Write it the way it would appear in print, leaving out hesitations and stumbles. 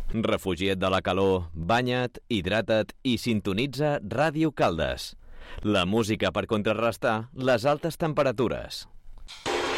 Refugia't de la calor, banya't, hidrata't i sintonitza Ràdio Caldes. La música per contrarrestar les altes temperatures.